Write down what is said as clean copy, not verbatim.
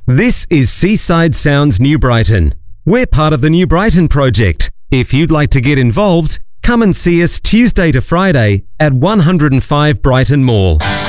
This is Seaside Sounds New Brighton. We're part of the New Brighton project. If you'd like to get involved, come and see us Tuesday to Friday at 105 Brighton Mall.